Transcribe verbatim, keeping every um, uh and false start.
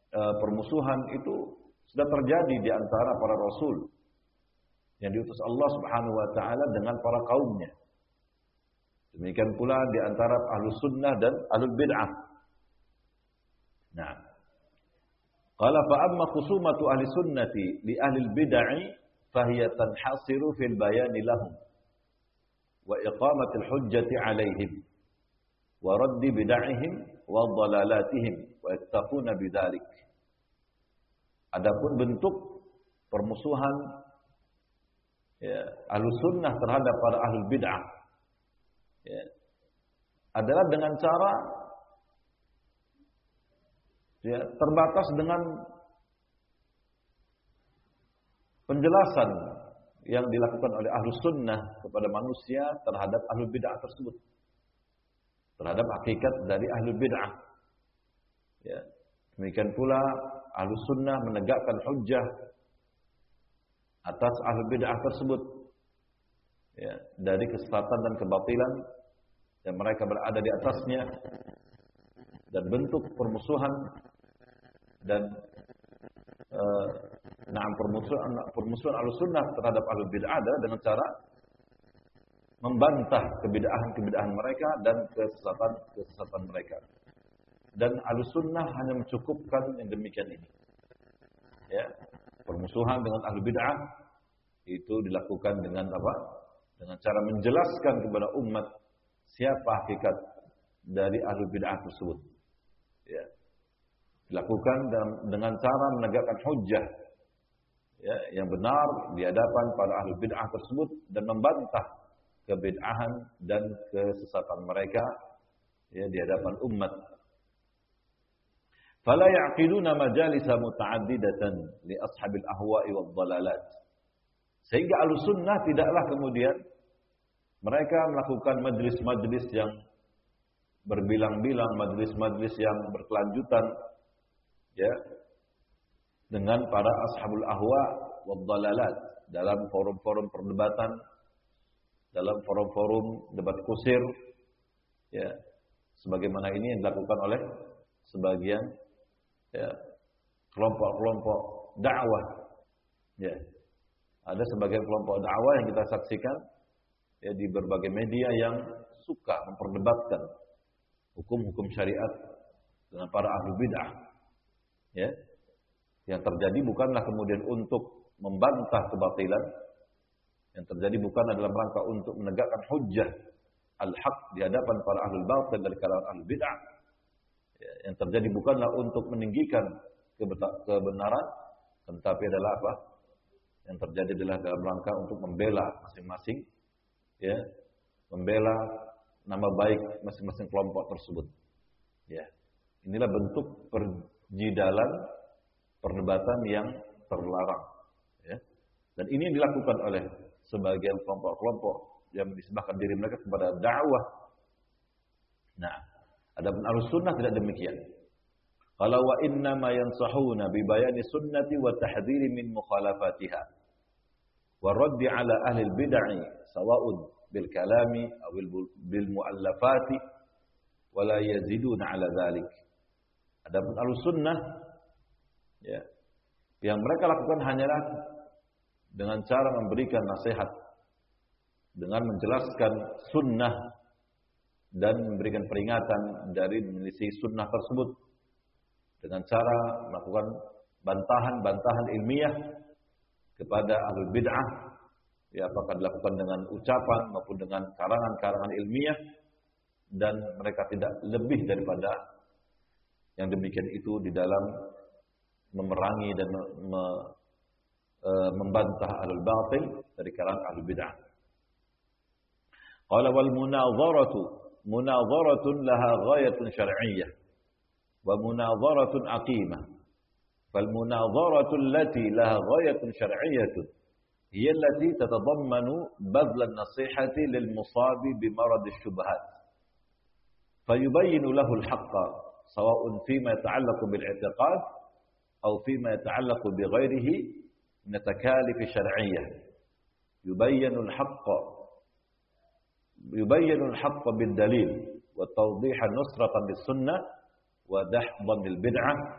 e, permusuhan itu sudah terjadi di antara para rasul yang diutus Allah Subhanahu wa taala dengan para kaumnya. Demikian pula di antara ahlus sunnah dan ahlul bid'ah. Nah, qala fa amma khusumatu ahli sunnati li ahli bid'ah fahiya tanhasiru fil bayan lahum wa iqamati al-hujjati alaihim wa radd bid'ahihim wa dhalalatihim wa yattaquna bidzalik. Adapun bentuk permusuhan ya, ahlus sunnah terhadap para ahlul bid'ah ya, adalah dengan cara ya, terbatas dengan penjelasan yang dilakukan oleh ahlus sunnah kepada manusia terhadap ahlul bid'ah tersebut, terhadap hakikat dari ahlul bid'ah. Ya, demikian pula ahlus sunnah menegakkan hujjah atas ahlul bid'ah tersebut ya, dari kesesatan dan kebatilan yang mereka berada di atasnya, dan bentuk permusuhan dan uh, nah permusuhan permusuhan Ahlussunnah terhadap ahlul bid'ah adalah dengan cara membantah kebid'ahan-kebid'ahan mereka dan kesesatan-kesesatan mereka. Dan Ahlussunnah hanya mencukupkan yang demikian ini. Ya, permusuhan dengan ahlul bid'ah itu dilakukan dengan apa? Dengan cara menjelaskan kepada umat siapa hakikat dari ahlul bid'ah tersebut. Ya. Dilakukan dengan cara menegakkan hujjah ya, yang benar di hadapan para ahlul bid'ah tersebut dan membantah kebid'ahan dan kesesatan mereka ya, di hadapan umat. Fala ya'qiduna majalisa muta'addidatan li ashabil ahwa'i wad dhalalat. Sehingga Ahlussunnah tidaklah kemudian mereka melakukan majlis-majlis yang berbilang-bilang, majlis-majlis yang berkelanjutan ya, dengan para ashabul ahwa wad dhalalat dalam forum-forum perdebatan, dalam forum-forum debat kusir ya, sebagaimana ini yang dilakukan oleh sebagian ya, kelompok-kelompok dakwah ya. Ada sebagian kelompok dakwah yang kita saksikan ya, di berbagai media yang suka memperdebatkan hukum-hukum syariat dengan para ahli bid'ah ya. Yang terjadi bukanlah kemudian untuk membantah kebatilan, yang terjadi bukan dalam rangka untuk menegakkan hujjah al-haq di hadapan para ahlul batil dari kalangan ahli bid'ah. Ya, yang terjadi bukanlah untuk meninggikan kebenaran, tetapi adalah apa? Yang terjadi adalah dalam rangka untuk membela masing-masing ya, membela nama baik masing-masing kelompok tersebut. Ya. Inilah bentuk perjidalan perdebatan yang terlarang ya. Dan ini yang dilakukan oleh sebagian kelompok-kelompok yang menisbahkan diri mereka kepada dakwah. Nah, adapun Ahlussunnah tidak demikian. Qala wa inna ma yansahuna bi bayani sunnati wa tahdhiri min mukhalafatiha wa raddi ala ahli al-bid'ah sawa'un bil kalami aw bil muallafati wa la yaziduna ala dhalik. Adapun Ahlussunnah ya, yang mereka lakukan hanyalah dengan cara memberikan nasihat, dengan menjelaskan sunnah dan memberikan peringatan dari menyelisih sunnah tersebut, dengan cara melakukan bantahan-bantahan ilmiah kepada ahlul bid'ah ya, apakah dilakukan dengan ucapan maupun dengan karangan-karangan ilmiah, dan mereka tidak lebih daripada yang demikian itu di dalam memerangi dan me, me, e, membantah ahlul batil dari kalangan ahlul bid'ah. Qala wal munadharatu munadharatun laha ghayatun syar'iyyah wa munadharatun aqimah. Fal munadharatu allati laha ghayatun syar'iyyah hiya allati tatadammanu badla an-nasihati lil musabi bi marad asy-syubhat. Fayubayyinu lahu al-haqqa sawa'un fima yata'allaqu bil i'tiqad aw fima yata'allaqu bi ghairihi min at-takalif asy-syar'iyyah. Yubayyinu al-haqqa yubayyinu al-haqqa bid dalil wa tawdihan nusratan bis sunnah wa dahdan lil bid'ah